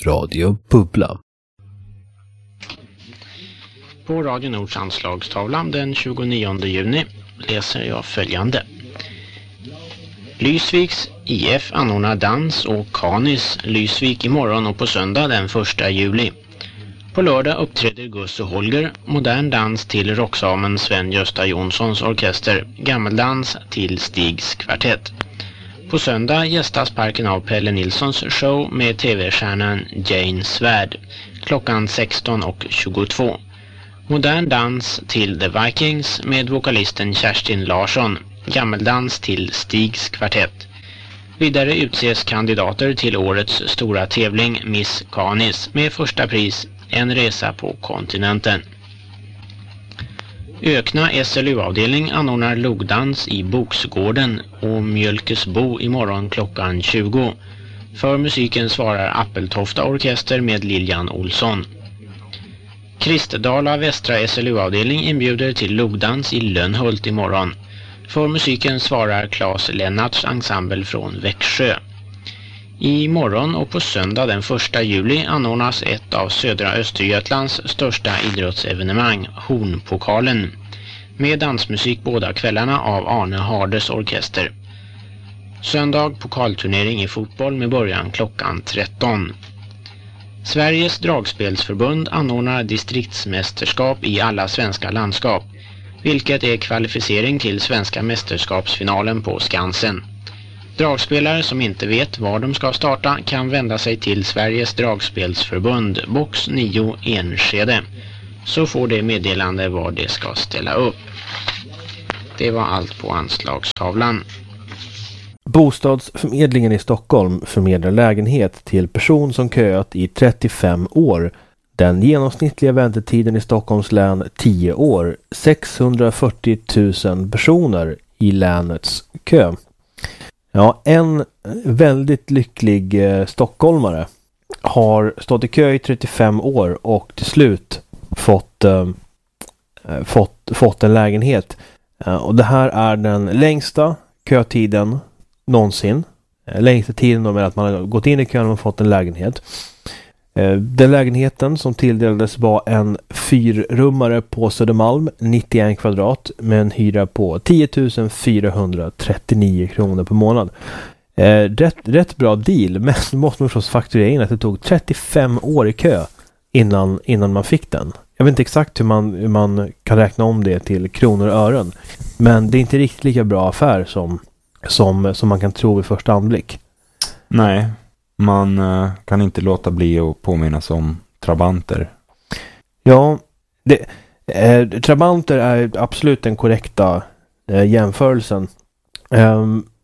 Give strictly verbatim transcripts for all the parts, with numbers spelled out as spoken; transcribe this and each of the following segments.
Radio Bubbla. På Radio Nords anslagstavla den tjugonionde juni läser jag följande. Lysviks I F anordnar dans och Kanis Lysvik imorgon och på söndag den första juli. På lördag uppträder Gus och Holger, modern dans till rocksamen Sven-Gösta Jonssons orkester, gammeldans till Stigs kvartett. På söndag gästas parken av Pelle Nilssons show med tv-stjärnan Jane Svärd, klockan sexton och tjugotvå. Modern dans till The Vikings med vokalisten Kerstin Larsson, gammeldans till Stigs kvartett. Vidare utses kandidater till årets stora tävling Miss Kanis med första pris en resa på kontinenten. Ökna S L U-avdelning anordnar logdans i Boksgården och Mjölkesbo imorgon klockan tjugo. För musiken svarar Appeltofta orkester med Lilian Olsson. Kristdala Västra S L U-avdelning inbjuder till logdans i Lönnhult imorgon. För musiken svarar Claes Lennarts ensemble från Växjö. I morgon och på söndag den första juli anordnas ett av södra Östergötlands största idrottsevenemang, Hornpokalen, med dansmusik båda kvällarna av Arne Hardes orkester. Söndag pokalturnering i fotboll med början klockan tretton. Sveriges dragspelsförbund anordnar distriktsmästerskap i alla svenska landskap, vilket är kvalificering till svenska mästerskapsfinalen på Skansen. Dragspelare som inte vet var de ska starta kan vända sig till Sveriges dragspelsförbund, box nio Enskede, så får det meddelande var det ska ställa upp. Det var allt på anslagstavlan. Bostadsförmedlingen i Stockholm förmedlar lägenhet till person som köat i trettiofem år. Den genomsnittliga väntetiden i Stockholms län tio år, sexhundrafyrtio tusen personer i länets kö. Ja, en väldigt lycklig eh, stockholmare har stått i kö i trettiofem år och till slut fått, eh, fått, fått en lägenhet. Eh, och det här är den längsta kötiden någonsin. Eh, längsta tiden då med att man har gått in i kön och fått en lägenhet. Eh, den lägenheten som tilldelades var en fyrrummare på Södermalm, nittioen kvadrat, med en hyra på tio tusen fyrahundratrettionio kronor per månad. Eh, rätt, rätt bra deal, men måste man förstås fakturera in att det tog trettiofem år i kö innan, innan man fick den. Jag vet inte exakt hur man, hur man kan räkna om det till kronor och ören, men det är inte riktigt lika bra affär som, som, som man kan tro vid första anblick. Nej, man uh, kan inte låta bli att påminnas om trabanter. Ja, det, eh, trabanter är absolut den korrekta eh, jämförelsen. Eh,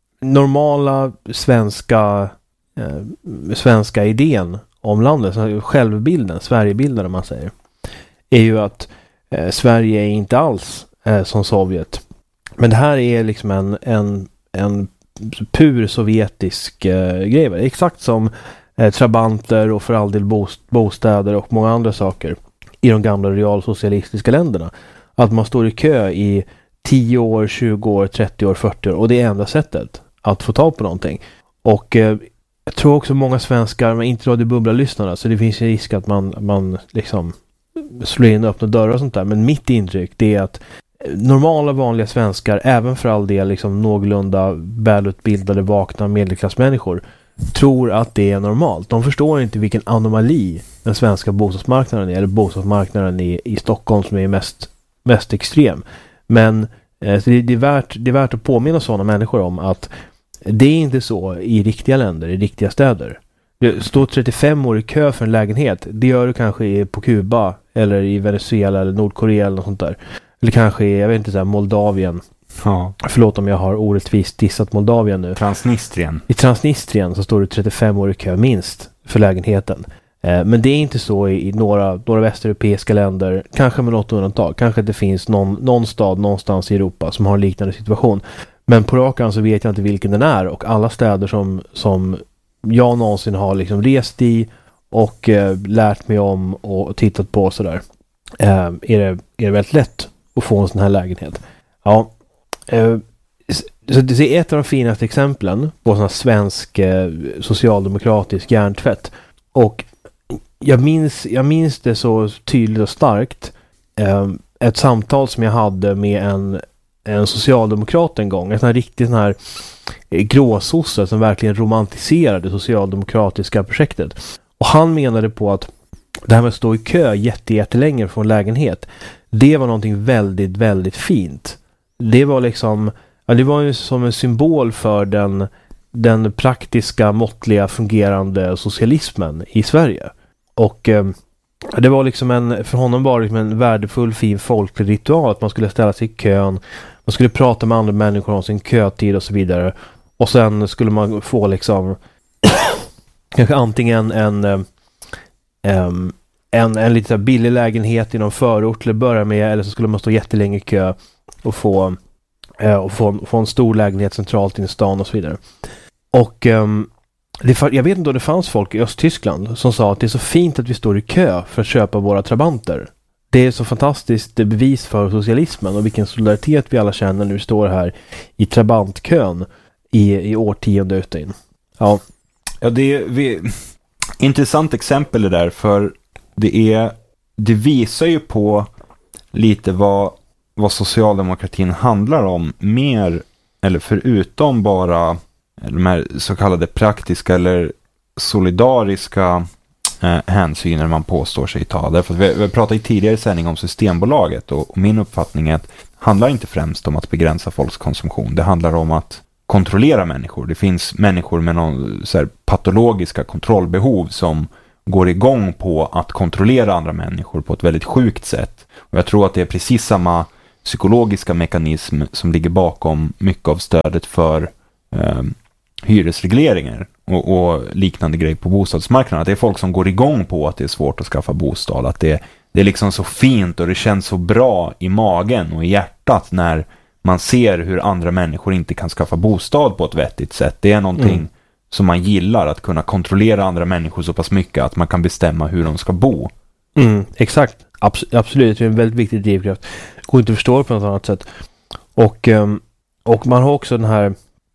normala svenska eh, svenska idén om landet, så självbilden, Sverigebilden om man säger, är ju att eh, Sverige är inte alls eh, som Sovjet. Men det här är liksom en, en, en pur sovjetisk eh, grej. Det är exakt som eh, trabanter och för all del bost- bostäder och många andra saker i de gamla realsocialistiska länderna. Att man står i kö i tio år, tjugo år, trettio år, fyrtio år, och det är enda sättet att få tag på någonting. Och eh, jag tror också många svenskar, men inte Radio Bubbla-lyssnarna, så det finns en risk att man, man liksom slår in och öppnar dörrar och sånt där. Men mitt intryck, det är att normala vanliga svenskar, även för all del liksom någorlunda välutbildade, vakna medelklassmänniskor, tror att det är normalt. De förstår inte vilken anomali den svenska bostadsmarknaden är, eller bostadsmarknaden i, i Stockholm som är mest, mest extrem. Men eh, det, det, är värt, det är värt att påminna sådana människor om att det är inte så i riktiga länder, i riktiga städer. Du står trettiofem år i kö för en lägenhet, det gör du kanske på Kuba eller i Venezuela eller Nordkorea eller något sånt där. Eller kanske i, jag vet inte, så här Moldavien. Ja. Förlåt om jag har orättvist dissat Moldavien nu. Transnistrien. I Transnistrien så står det trettiofem år i kö minst för lägenheten. Eh, men det är inte så i, i några, några västeuropeiska länder. Kanske med något undantag. Kanske det finns någon, någon stad någonstans i Europa som har en liknande situation. Men på rakan så vet jag inte vilken den är. Och alla städer som, som jag någonsin har liksom rest i och eh, lärt mig om och tittat på sådär. Eh, är, det, är det väldigt lätt att få en sån här lägenhet. Ja, eh, så det är ett av de finaste exemplen på sån här svensk eh, socialdemokratisk hjärntvätt. Och jag, minns, jag minns det så tydligt och starkt. Eh, ett samtal som jag hade med en, en socialdemokrat en gång. En sån här riktig sån här gråsosse som verkligen romantiserade det socialdemokratiska projektet. Och han menade på att det här med att stå i kö jätte, jättelänge från lägenhet, det var någonting väldigt, väldigt fint. Det var liksom, ja, det var ju som en symbol för den, den praktiska, måttliga, fungerande socialismen i Sverige. Och eh, det var liksom en, för honom var det liksom en värdefull, fin folklig ritual att man skulle ställa sig i kön, man skulle prata med andra människor om sin kötid och så vidare. Och sen skulle man få liksom kanske antingen en um, en, en lite billig lägenhet i någon förort till att börja med, eller så skulle man stå jättelänge i kö och få, uh, och få, få en stor lägenhet centralt in i stan och så vidare. Och um, det, jag vet inte om det fanns folk i Östtyskland som sa att det är så fint att vi står i kö för att köpa våra trabanter. Det är så fantastiskt bevis för socialismen och vilken solidaritet vi alla känner när vi står här i trabantkön i, i årtionde ut in. Ja. Ja, det är vi, intressant exempel det där, för det är det visar ju på lite vad, vad socialdemokratin handlar om, mer eller förutom bara de här så kallade praktiska eller solidariska eh, hänsynen man påstår sig ta. Därför att vi, vi pratade i tidigare sändning om Systembolaget och, och min uppfattning är att det handlar inte främst om att begränsa folks konsumtion. Det handlar om att kontrollera människor. Det finns människor med någon så här patologiska kontrollbehov som går igång på att kontrollera andra människor på ett väldigt sjukt sätt. Och jag tror att det är precis samma psykologiska mekanism som ligger bakom mycket av stödet för eh, hyresregleringar och, och liknande grejer på bostadsmarknaden. Att det är folk som går igång på att det är svårt att skaffa bostad. Att det, det är liksom så fint och det känns så bra i magen och i hjärtat när man ser hur andra människor inte kan skaffa bostad på ett vettigt sätt. Det är någonting mm. som man gillar, att kunna kontrollera andra människor så pass mycket att man kan bestämma hur de ska bo. Mm, exakt. Abs- absolut. Det är en väldigt viktig drivkraft. Går inte att förstå på något annat sätt. Och, um, och man har också den här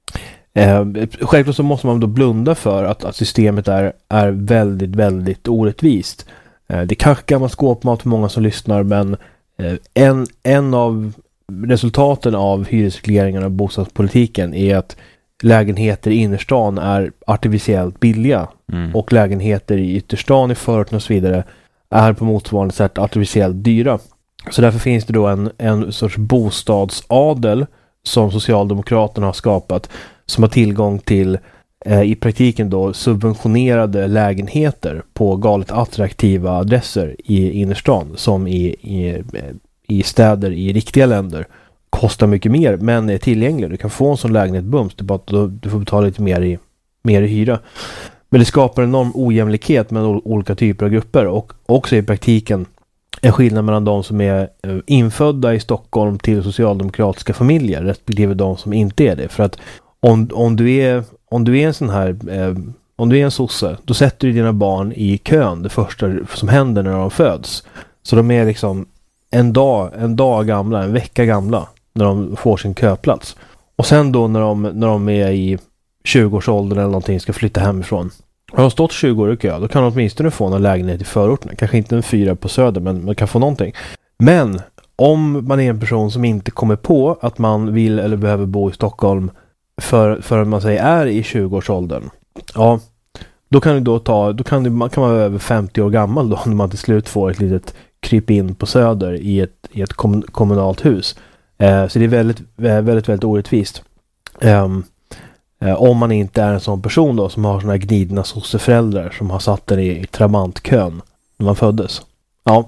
eh, självklart så måste man då blunda för att, att systemet är, är väldigt, väldigt orättvist. Eh, det kanske kan vara skåpmat för många som lyssnar, men eh, en, en av resultaten av hyresregleringarna och bostadspolitiken är att lägenheter i innerstan är artificiellt billiga mm. och lägenheter i ytterstan, i förorten och så vidare är på motsvarande sätt artificiellt dyra. Så därför finns det då en, en sorts bostadsadel som Socialdemokraterna har skapat, som har tillgång till eh, i praktiken då subventionerade lägenheter på galet attraktiva adresser i innerstan, som i, i, i städer i riktiga länder kostar mycket mer men är tillgängliga. Du kan få en sån lägenhet bums, det bara att du, du får betala lite mer i, mer i hyra. Men det skapar en enorm ojämlikhet mellan olika typer av grupper, och också i praktiken en skillnad mellan de som är infödda i Stockholm till socialdemokratiska familjer respektive de som inte är det. För att om, om, du, är, om du är en sån här eh, om du är en sosse, då sätter du dina barn i kön det första som händer när de föds. Så de är liksom en dag, en dag gamla, en vecka gamla när de får sin köplats. Och sen då när de, när de är i tjugoårsåldern eller någonting ska flytta hemifrån. Har de stått tjugo år i kö, då kan de åtminstone få en lägenhet i förorten. Kanske inte en fyra på Söder, men man kan få någonting. Men om man är en person som inte kommer på att man vill eller behöver bo i Stockholm för, för man säger är i tjugoårsåldern, ja, då kan du då ta, då kan, du, man kan vara över femtio år gammal då, när man till slut får ett litet kryp in på Söder i ett, i ett kom, kommunalt hus. Eh, så det är väldigt, väldigt, väldigt orättvist. Um, eh, om man inte är en sån person då som har såna här gnidna sosseföräldrar som har satt den i, i trabantkön när man föddes. Ja.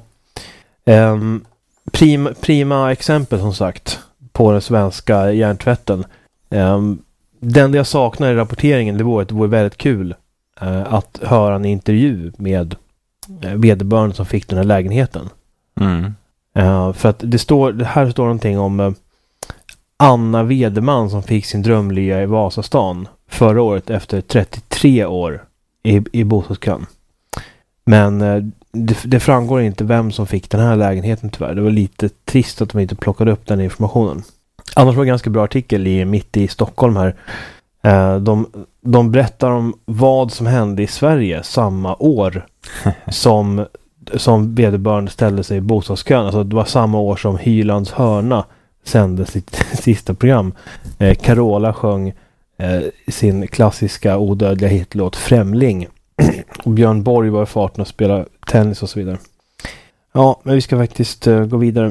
Um, prima, prima exempel som sagt på den svenska hjärntvätten. Um, den jag saknar i rapporteringen, det vore att det vore väldigt kul uh, att höra en intervju med uh, vederbörande som fick den här lägenheten. Mm. Uh, för att det står, det här står någonting om uh, Anna Wedeman som fick sin drömlya i Vasastan förra året efter trettiotre år i, i bostadskön. Men uh, det, det framgår inte vem som fick den här lägenheten tyvärr. Det var lite trist att de inte plockade upp den informationen. Annars var det en ganska bra artikel i Mitt i Stockholm här Eh, de, de berättar om vad som hände i Sverige samma år som, som vederbörande ställde sig i bostadskön. Alltså det var samma år som Hylands hörna sände sitt sista program. Eh, Carola sjöng eh, sin klassiska odödliga hitlåt Främling. Och Björn Borg var i farten och spelade tennis och så vidare. Ja, men vi ska faktiskt uh, gå vidare.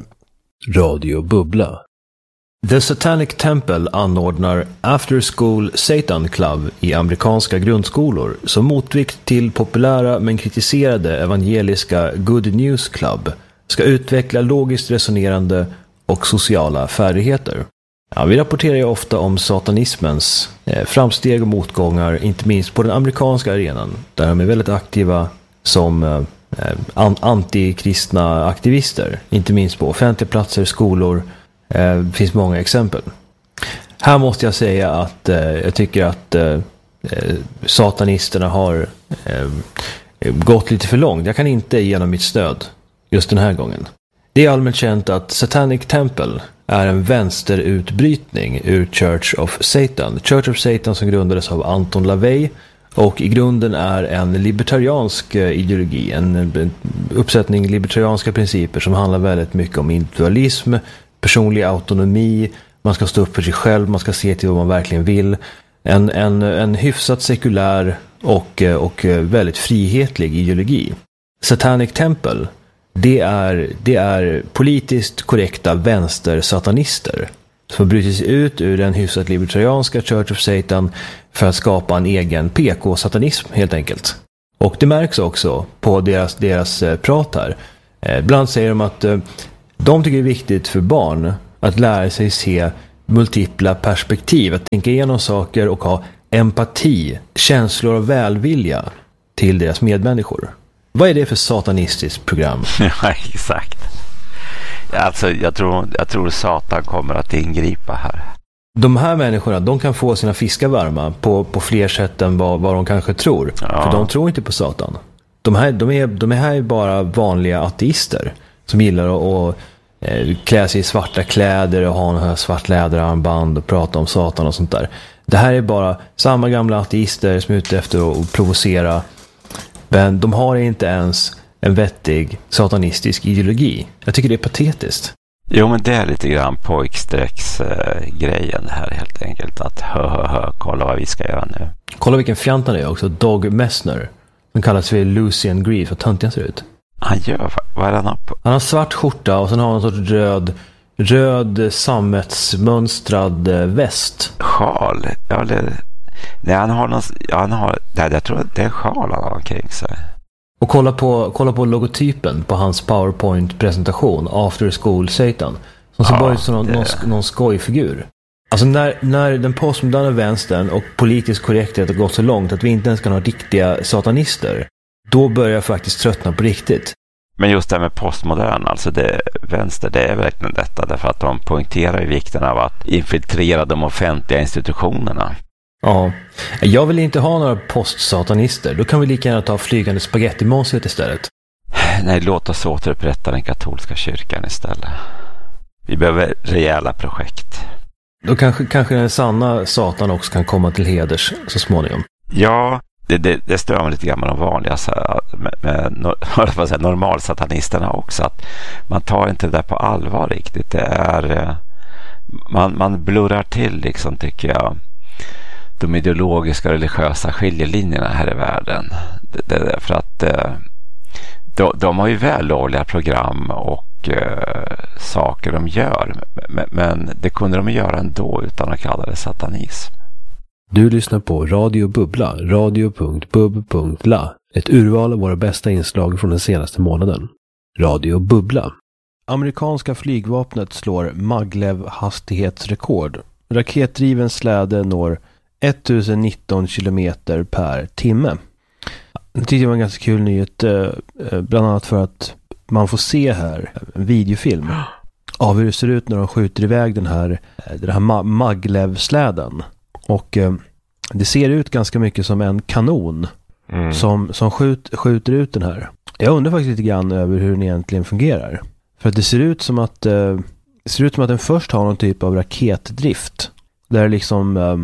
Radio Bubbla. The Satanic Temple anordnar After School Satan Club i amerikanska grundskolor som motvikt till populära men kritiserade evangeliska Good News Club ska utveckla logiskt resonerande och sociala färdigheter. Ja, vi rapporterar ju ofta om satanismens eh, framsteg och motgångar, inte minst på den amerikanska arenan, där de är väldigt aktiva som eh, an- antikristna aktivister, inte minst på offentliga platser, skolor. Eh, det finns många exempel. Här måste jag säga att eh, jag tycker att eh, satanisterna har eh, gått lite för långt. Jag kan inte ge dem mitt stöd just den här gången. Det är allmänt känt att Satanic Temple är en vänsterutbrytning ur Church of Satan. Church of Satan som grundades av Anton LaVey och i grunden är en libertariansk ideologi, en uppsättning libertarianska principer som handlar väldigt mycket om individualism, personlig autonomi, man ska stå upp för sig själv, man ska se till vad man verkligen vill. En, en, en hyfsat sekulär och, och väldigt frihetlig ideologi. Satanic Temple, det är, det är politiskt korrekta vänstersatanister som har brutit sig ut ur den hyfsat libertarianska Church of Satan för att skapa en egen P K-satanism helt enkelt. Och det märks också på deras, deras prat här. Ibland säger de att de tycker det är viktigt för barn att lära sig se multipla perspektiv, att tänka igenom saker och ha empati, känslor och välvilja till deras medmänniskor. Vad är det för satanistiskt program? Ja, exakt. Alltså, jag tror, jag tror Satan kommer att ingripa här. De här människorna, de kan få sina fiskar varma på, på fler sätt än vad, vad de kanske tror. Ja. För de tror inte på Satan. De här, de är, de är här bara vanliga ateister som gillar att, att eh, klä sig i svarta kläder och ha en här svart läderarmband och prata om Satan och sånt där. Det här är bara samma gamla ateister som är ute efter att provocera. Men de har inte ens en vettig satanistisk ideologi. Jag tycker det är patetiskt. Jo, men det är lite grann pojksträcksgrejen här helt enkelt. Att hö, hö, hö, kolla vad vi ska göra nu. Kolla vilken fjant han är också. Dog Messner. Som kallas för Lucian Greaves. Vad töntig han ser ut. Han gör, vad är han upp på? Han har svart skjorta och sen har han en sorts röd, röd sammetsmönstrad väst. Sjal? Ja, det, nej, han har någon, ja, han har, nej, jag tror att det är sjal han har omkring sig. Och kolla på, kolla på logotypen på hans PowerPoint-presentation After School Satan. Som ser ja, bara ut som någon, någon, någon skojfigur. Alltså när, när den postmoderna vänstern och politisk korrekthet har gått så långt att vi inte ens kan ha riktiga satanister, då börjar jag faktiskt tröttna på riktigt. Men just det med postmodern, alltså det, vänster, det är verkligen detta. Därför att de poängterar ju vikten av att infiltrera de offentliga institutionerna. Ja, jag vill inte ha några postsatanister. Då kan vi lika gärna ta flygande spagettimonstret istället. Nej, låt oss återupprätta den katolska kyrkan istället. Vi behöver rejäla projekt. Då kanske, kanske den sanna satan också kan komma till heders så småningom. Ja, det, det, det stör mig lite grann med de vanliga med, med, med säga, normalsatanisterna också. Att man tar inte det där på allvar riktigt. Det är, man, man blurrar till liksom, tycker jag, de ideologiska och religiösa skiljelinjerna här i världen. Det, det, för att de, de har ju vällovliga program och uh, saker de gör. Men, men det kunde de göra ändå utan att kalla det satanism. Du lyssnar på Radio Bubbla, radio punkt bub punkt la. Ett urval av våra bästa inslag från den senaste månaden. Radio Bubbla. Amerikanska flygvapnet slår Maglev-hastighetsrekord. Raketdriven släde når tusen nitton kilometer per timme. Det tyckte jag var en ganska kul nyhet, bland annat för att man får se här en videofilm av hur det ser ut när de skjuter iväg den här, den här Maglev-släden. Och det ser ut ganska mycket som en kanon mm. som, som skjut, skjuter ut den här. Jag undrar faktiskt lite grann över hur den egentligen fungerar. För att det ser ut som att det ser ut som att den först har någon typ av raketdrift. Där liksom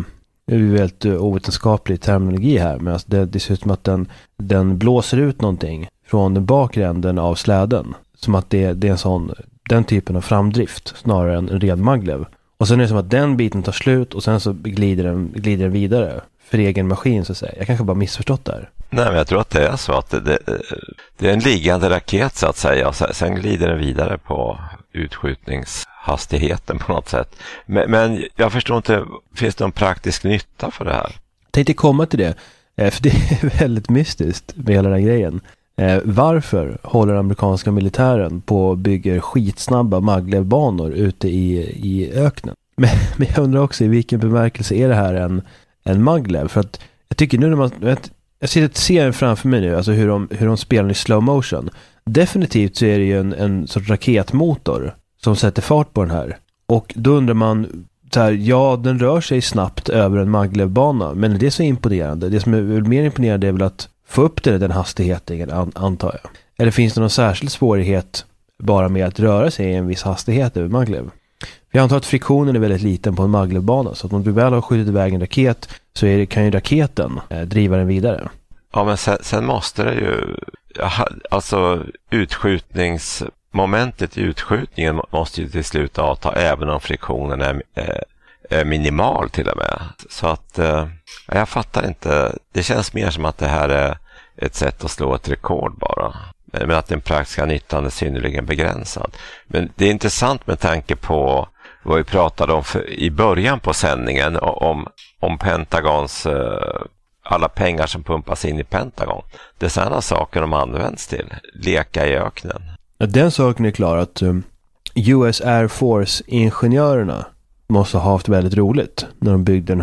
är ju väldigt ovetenskaplig terminologi här, men alltså det, det ser ut som att den, den blåser ut någonting från den bakre änden av släden. Som att det, det är en sån, den typen av framdrift snarare än en ren maglev. Och sen är det som att den biten tar slut och sen så glider den, glider den vidare för egen maskin så att säga. Jag kanske bara missförstått där. Nej, men jag tror att det är så att det, det, det är en liggande raket så att säga. Och sen glider den vidare på utskjutningshastigheten på något sätt. Men, men jag förstår inte, finns det någon praktisk nytta för det här? Jag tänkte komma till det, för det är väldigt mystiskt med hela den grejen. Varför håller amerikanska militären på och bygger skitsnabba maglevbanor ute i, i öknen? Men, men jag undrar också i vilken bemärkelse är det här en, en maglev? För att jag tycker nu när man... Vet, jag sitter och ser framför mig nu, alltså hur de, hur de spelar i slow motion. Definitivt så är det ju en, en sorts raketmotor som sätter fart på den här. Och då undrar man, så här, ja, den rör sig snabbt över en maglevbana, men det är så imponerande. Det som är mer imponerande är väl att få upp den, den hastigheten, an, antar jag. Eller finns det någon särskild svårighet bara med att röra sig i en viss hastighet över maglev? Jag antar att friktionen är väldigt liten på en maglevbana, så att om du väl har skjutit iväg en raket så är det, kan ju raketen eh, driva den vidare. Ja, men sen, sen måste det ju, alltså utskjutningsmomentet i utskjutningen måste ju till slut avta även om friktionen är, är, är minimal till och med. Så att eh, jag fattar inte, det känns mer som att det här är ett sätt att slå ett rekord bara. Men att den praktiska nyttan är synnerligen begränsad. Men det är intressant med tanke på vad vi pratade om för, i början på sändningen om, om Pentagons eh, alla pengar som pumpas in i Pentagon. Det är sådana saker de används till. Leka i öknen. Ja, den saken är klar att um, U S Air Force-ingenjörerna måste ha haft väldigt roligt när de byggde den